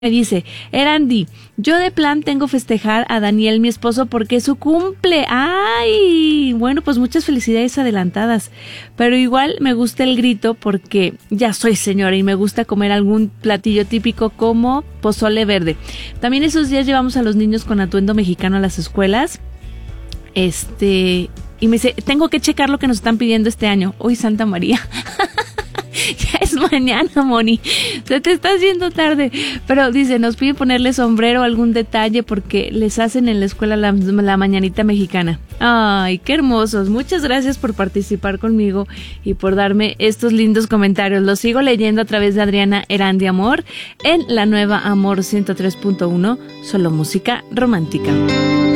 Me dice, Erandi, yo de plan tengo festejar a Daniel, mi esposo, porque es su cumple. ¡Ay! Bueno, pues muchas felicidades adelantadas. Pero igual me gusta el grito porque ya soy señora y me gusta comer algún platillo típico como pozole verde. También esos días llevamos a los niños con atuendo mexicano a las escuelas. Y me dice, tengo que checar lo que nos están pidiendo este año. Uy, Santa María. Ya es mañana, Moni. Se te está haciendo tarde. Pero dice, nos pide ponerle sombrero, algún detalle, porque les hacen en la escuela la mañanita mexicana. Ay, qué hermosos. Muchas gracias por participar conmigo y por darme estos lindos comentarios. Los sigo leyendo a través de Adriana Erandi Amor en la nueva Amor 103.1, solo música romántica.